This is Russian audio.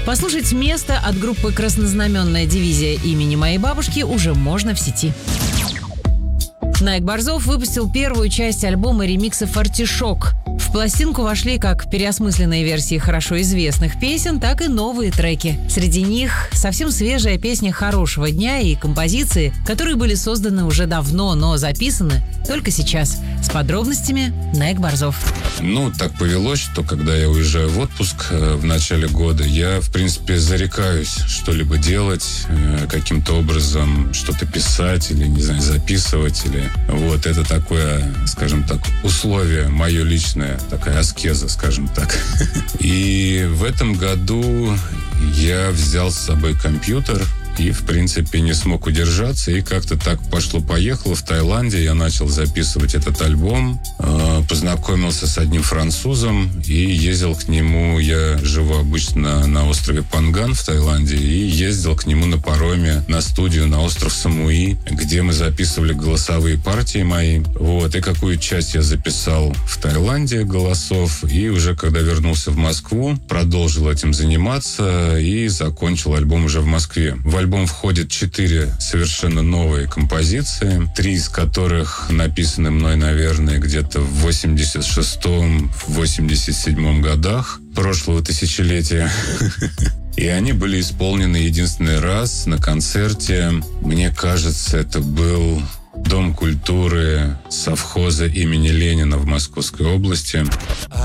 Послушать «Место» от группы «Краснознаменная дивизия» имени моей бабушки уже можно в сети. Найк Борзов выпустил первую часть альбома ремиксов «Артишок». В пластинку вошли как переосмысленные версии хорошо известных песен, так и новые треки. Среди них совсем свежая песня «Хорошего дня» и композиции, которые были созданы уже давно, но записаны только сейчас. С подробностями Найк Борзов. Так повелось, что когда я уезжаю в отпуск в начале года, я, в принципе, зарекаюсь что-либо делать, каким-то образом что-то писать или, не знаю, записывать. Это такое, скажем так, условие мое личное, такая аскеза, скажем так. И в этом году я взял с собой компьютер и, в принципе, не смог удержаться. И как-то так пошло-поехало. В Таиланде я начал записывать этот альбом. Познакомился с одним французом и ездил к нему. Я живу обычно на острове Панган в Таиланде. И ездил к нему на пароме на студию на остров Самуи, где мы записывали голосовые партии мои. И какую часть я записал в Таиланде голосов. И уже когда вернулся в Москву, продолжил этим заниматься и закончил альбом уже в Москве. В альбом входит 4 совершенно новые композиции, 3 из которых написаны мной, наверное, где-то в 86-м, в 87-м годах прошлого тысячелетия. И они были исполнены единственный раз на концерте. Мне кажется, это был Дом культуры совхоза имени Ленина в Московской области.